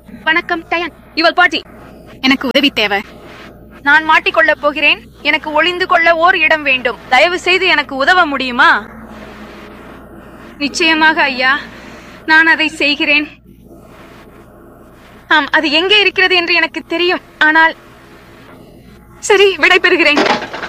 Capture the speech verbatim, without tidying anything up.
வணக்கம் டயன். இவள் பாட்டி. எனக்கு உதவி தேவை. நான் மாட்டிக்கொள்ளப் போகிறேன். எனக்கு ஒளிந்து கொள்ள ஓர் இடம் வேண்டும். தயவு செய்து எனக்கு உதவ முடியுமா? நிச்சயமாக ஐயா, நான் அதை செய்கிறேன். ஆம், அது எங்கே இருக்கிறது என்று எனக்கு தெரியும். ஆனால் சரி, விடை பெறுகிறேன்.